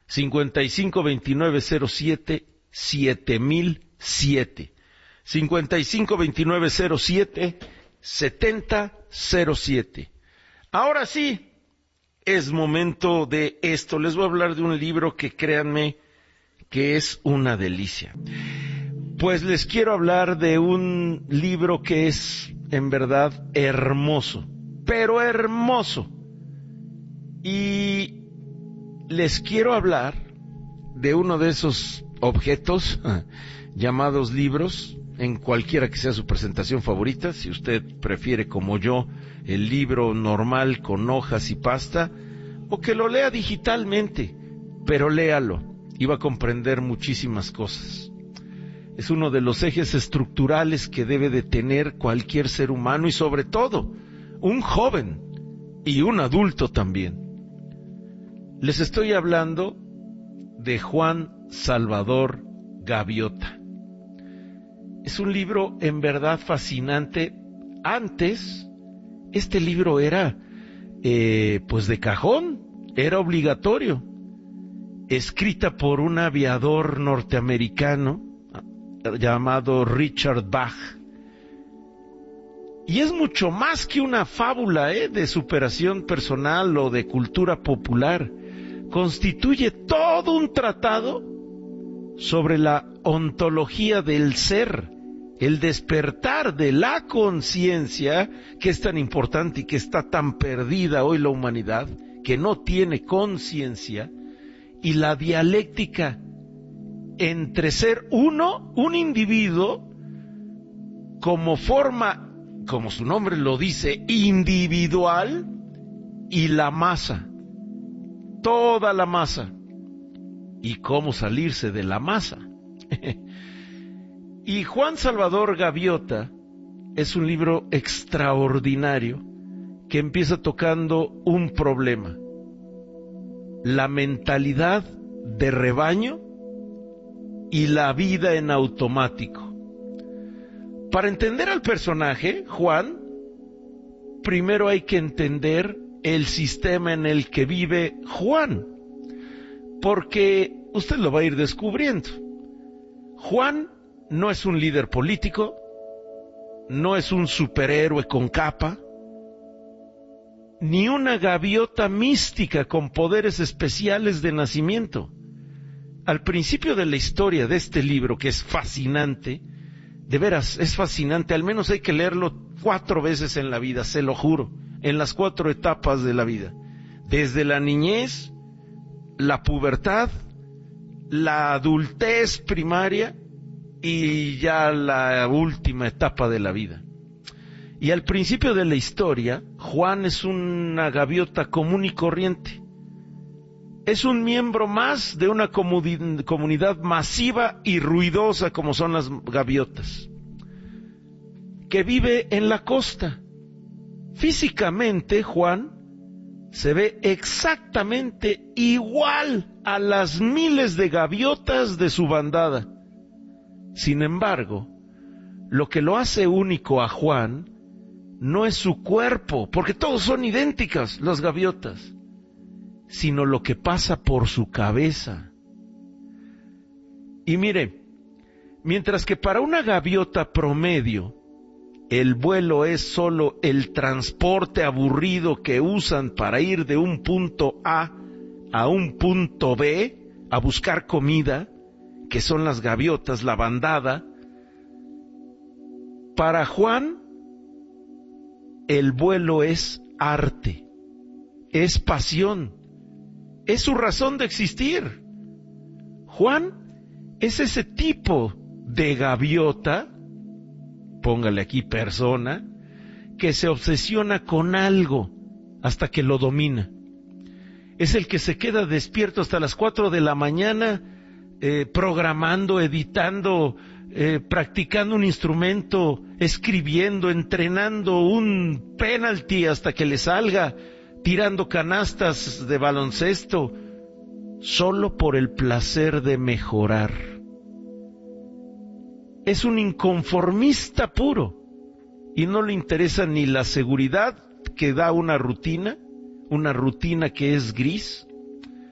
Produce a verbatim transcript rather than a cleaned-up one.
cincuenta y cinco veintinueve cero siete siete mil siete. cincuenta y cinco veintinueve cero siete setenta cero siete. Ahora sí, es momento de esto. Les voy a hablar de un libro que créanme que es una delicia. Pues les quiero hablar de un libro que es en verdad hermoso, pero hermoso. Y les quiero hablar de uno de esos objetos llamados libros, en cualquiera que sea su presentación favorita. Si usted prefiere, como yo, el libro normal con hojas y pasta, o que lo lea digitalmente, pero léalo y va a comprender muchísimas cosas. Es uno de los ejes estructurales que debe de tener cualquier ser humano, y sobre todo un joven y un adulto también. Les estoy hablando de Juan Salvador Gaviota. Es un libro en verdad fascinante. Antes, este libro era, eh, pues de cajón, era obligatorio. Escrita por un aviador norteamericano llamado Richard Bach. Y es mucho más que una fábula, ¿eh?, de superación personal o de cultura popular. Constituye todo un tratado sobre la ontología del ser, el despertar de la conciencia, que es tan importante y que está tan perdida hoy la humanidad, que no tiene conciencia, y la dialéctica entre ser uno, un individuo, como forma, como su nombre lo dice, individual, y la masa, toda la masa, y cómo salirse de la masa. Y Juan Salvador Gaviota es un libro extraordinario que empieza tocando un problema: la mentalidad de rebaño y la vida en automático. Para entender al personaje, Juan, primero hay que entender el sistema en el que vive Juan, porque usted lo va a ir descubriendo. Juan no es un líder político, no es un superhéroe con capa, ni una gaviota mística con poderes especiales de nacimiento. Al principio de la historia de este libro, que es fascinante, de veras es fascinante, al menos hay que leerlo cuatro veces en la vida, se lo juro, en las cuatro etapas de la vida, desde la niñez, la pubertad, la adultez primaria y ya la última etapa de la vida. Y al principio de la historia, Juan es una gaviota común y corriente. Es un miembro más de una comuni- comunidad masiva y ruidosa como son las gaviotas, que vive en la costa. Físicamente, Juan se ve exactamente igual a las miles de gaviotas de su bandada. Sin embargo, lo que lo hace único a Juan no es su cuerpo, porque todos son idénticas las gaviotas, sino lo que pasa por su cabeza. Y mire, mientras que para una gaviota promedio el vuelo es solo el transporte aburrido que usan para ir de un punto A a un punto B a buscar comida, que son las gaviotas, la bandada, para Juan el vuelo es arte, es pasión, es su razón de existir. Juan es ese tipo de gaviota, póngale aquí persona, que se obsesiona con algo hasta que lo domina. Es el que se queda despierto hasta las cuatro de la mañana, eh, programando, editando, eh, practicando un instrumento, escribiendo, entrenando un penalti hasta que le salga, tirando canastas de baloncesto, solo por el placer de mejorar. Es un inconformista puro y no le interesa ni la seguridad que da una rutina, una rutina que es gris,